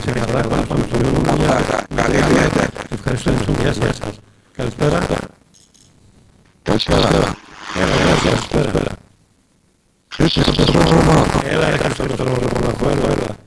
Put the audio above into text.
Σε καλά, πάμε στο λίγο. Καλή μέρα. Ευχαριστώ, γεια σας. Καλησπέρα. Καλησπέρα. Καλησπέρα. Χρήστος από το Ρωμανό. Έλα, Χρήστος από το Ρωμανό. Έλα.